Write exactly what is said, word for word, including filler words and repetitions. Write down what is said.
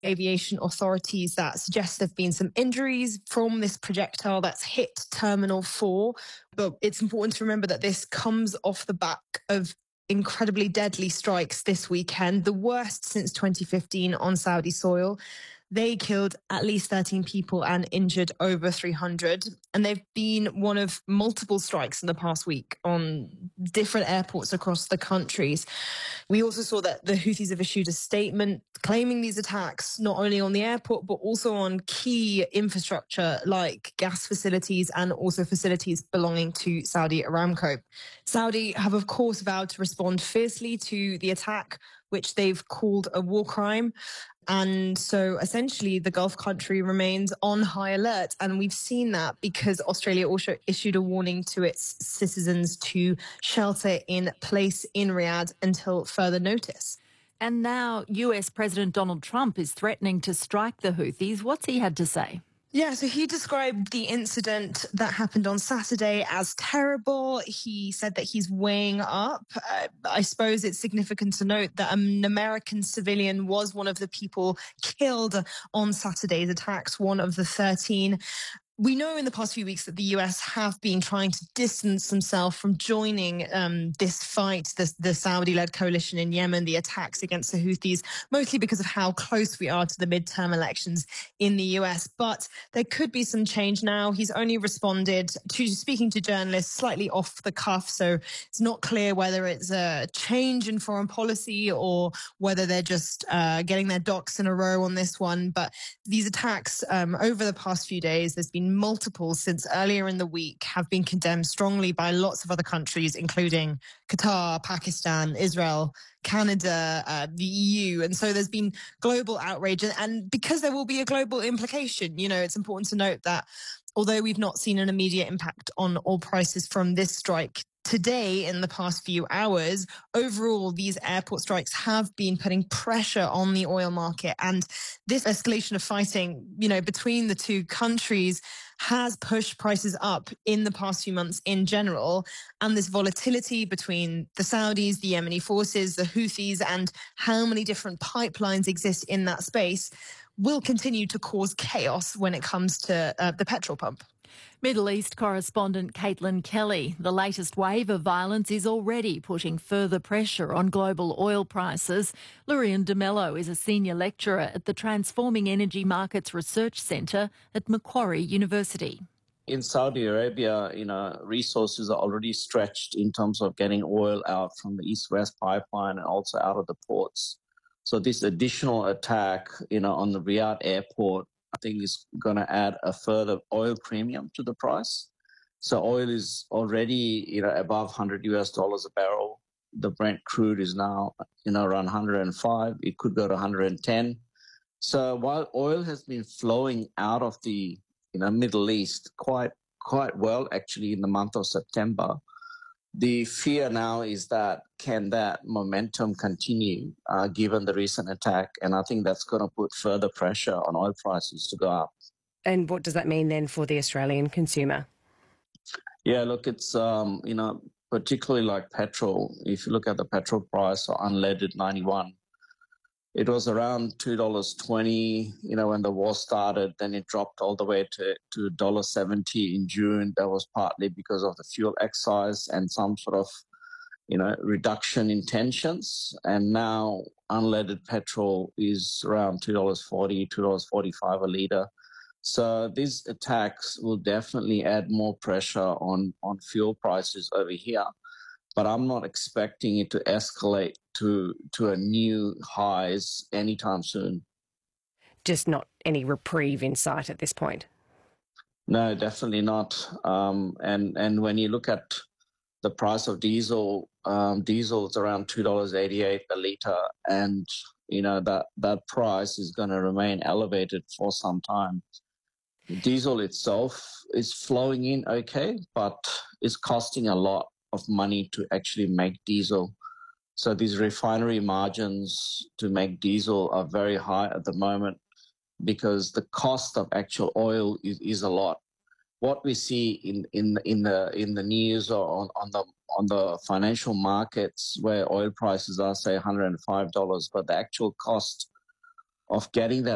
aviation authorities that suggest there have been some injuries from this projectile that's hit Terminal four. But it's important to remember that this comes off the back of incredibly deadly strikes this weekend, the worst since twenty fifteen on Saudi soil. They killed at least thirteen people and injured over three hundred. And they've been one of multiple strikes in the past week on different airports across the countries. We also saw that the Houthis have issued a statement claiming these attacks not only on the airport, but also on key infrastructure like gas facilities and also facilities belonging to Saudi Aramco. Saudi have, of course, vowed to respond fiercely to the attack, which they've called a war crime. And so essentially the Gulf country remains on high alert. And we've seen that because Australia also issued a warning to its citizens to shelter in place in Riyadh until further notice. And now U S President Donald Trump is threatening to strike the Houthis. What's he had to say? Yeah, so he described the incident that happened on Saturday as terrible. He said that he's weighing up. Uh, I suppose it's significant to note that an American civilian was one of the people killed on Saturday's attacks, one of the thirteen. We know in the past few weeks that the U S have been trying to distance themselves from joining um, this fight, the, the Saudi-led coalition in Yemen, the attacks against the Houthis, mostly because of how close we are to the midterm elections in the U S. But there could be some change now. He's only responded to speaking to journalists slightly off the cuff, so it's not clear whether it's a change in foreign policy or whether they're just uh, getting their ducks in a row on this one. But these attacks um, over the past few days, there's been multiple since earlier in the week, have been condemned strongly by lots of other countries, including Qatar, Pakistan, Israel, Canada, uh, the E U. And so there's been global outrage. And because there will be a global implication, you know, it's important to note that although we've not seen an immediate impact on oil prices from this strike today in the past few hours, overall, these airport strikes have been putting pressure on the oil market. And this escalation of fighting, you know, between the two countries has pushed prices up in the past few months in general. And this volatility between the Saudis, the Yemeni forces, the Houthis, and how many different pipelines exist in that space will continue to cause chaos when it comes to uh, the petrol pump. Middle East correspondent Caitlin Kelly. The latest wave of violence is already putting further pressure on global oil prices. Lurian de Mello is a senior lecturer at the Transforming Energy Markets Research Centre at Macquarie University. In Saudi Arabia, you know, resources are already stretched in terms of getting oil out from the East-West pipeline and also out of the ports. So this additional attack, you know, on the Riyadh airport, I think is going to add a further oil premium to the price. So oil is already, you know, above one hundred US dollars a barrel. The Brent crude is now, you know, around one hundred five. It could go to one hundred ten. So while oil has been flowing out of the, you know, Middle East quite quite well actually in the month of September, the fear now is that can that momentum continue uh, given the recent attack? And I think that's going to put further pressure on oil prices to go up. And what does that mean then for the Australian consumer? Yeah, look, it's, um, you know, particularly like petrol. If you look at the petrol price or unleaded ninety-one, it was around two dollars twenty, you know, when the war started. Then it dropped all the way to, to one dollar seventy in June. That was partly because of the fuel excise and some sort of, you know, reduction in tensions. And now unleaded petrol is around two dollars forty, two dollars forty-five a litre. So these attacks will definitely add more pressure on, on fuel prices over here. But I'm not expecting it to escalate to to a new highs anytime soon. Just not any reprieve in sight at this point? No, definitely not. Um, and, and when you look at the price of diesel, um, diesel is around two dollars eighty-eight a litre. And, you know, that, that price is going to remain elevated for some time. Diesel itself is flowing in okay, but it's costing a lot of money to actually make diesel. So these refinery margins to make diesel are very high at the moment because the cost of actual oil is, is a lot. What we see in, in, in the in the news or on, on the on the financial markets where oil prices are, say, one hundred five dollars, but the actual cost of getting that